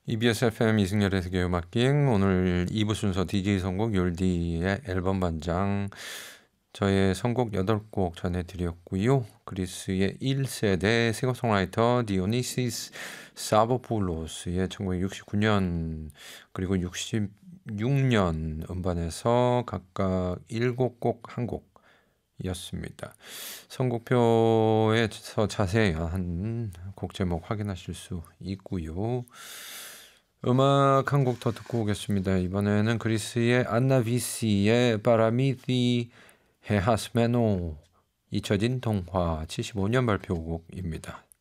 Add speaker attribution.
Speaker 1: EBS FM 이승열의 세계음악기행 오늘 2부 순서 DJ 선곡 욜디의 앨범 반장 저의 선곡 8곡 전해드렸고요. 그리스의 1세대 싱어송라이터 디오니시스 사보풀로스의 1969년 그리고 66년 음반에서 각각 7곡 한 곡이었습니다. 선곡표에서 자세한 곡 제목 확인하실 수 있고요. 음악 한 곡 더 듣고 오겠습니다. 이번에는 그리스의 안나비시의 파라미티 헤하스메노 잊혀진 동화 75년 발표곡입니다.